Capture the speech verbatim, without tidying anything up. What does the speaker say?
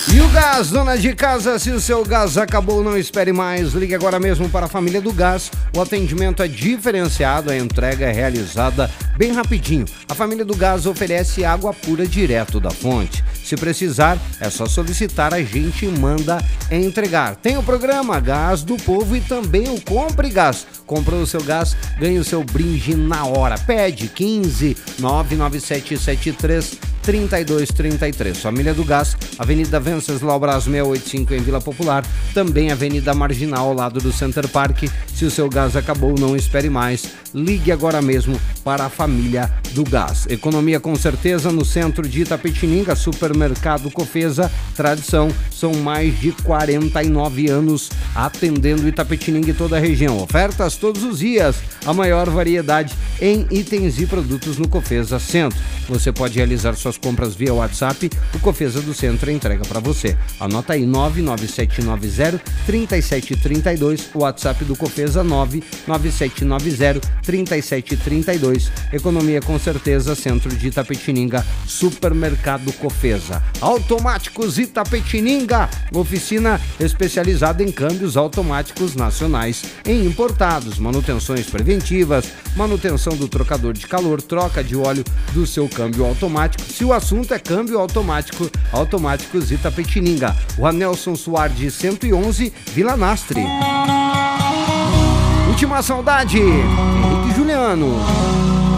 E o gás, dona de casa, se o seu gás acabou, não espere mais. Ligue agora mesmo para a Família do Gás. O atendimento é diferenciado, a entrega é realizada bem rapidinho. A Família do Gás oferece água pura direto da fonte. Se precisar, é só solicitar, a gente manda entregar. Tem o programa Gás do Povo e também o Compre Gás. Comprou o seu gás, ganha o seu brinde na hora. Pede quinze nove nove sete sete três trinta e dois trinta e três. Família do Gás, Avenida Venceslau Braz seiscentos e oitenta e cinco em Vila Popular, também Avenida Marginal ao lado do Center Park. Se o seu gás acabou, não espere mais. Ligue agora mesmo para a Família do Gás. Economia com certeza no centro de Itapetininga, Supermercado Cofesa, tradição, são mais de quarenta e nove anos atendendo Itapetininga e toda a região. Ofertas todos os dias, a maior variedade em itens e produtos no Cofesa Centro. Você pode realizar suas compras via WhatsApp, o Cofesa do Centro entrega para você. Anota aí nove nove sete nove zero três sete três dois, o WhatsApp do Cofesa nove nove sete nove zero três sete três dois. Economia com certeza, Centro de Itapetininga, Supermercado Cofesa. Automáticos Itapetininga, oficina especializada em câmbios automáticos nacionais e importados, manutenções preventivas, manutenção do trocador de calor, troca de óleo do seu câmbio automático. Se o assunto é câmbio automático, Automáticos Itapetininga. O Nelson Soares cento e onze, Vila Nastre. Última saudade, Henrique Juliano.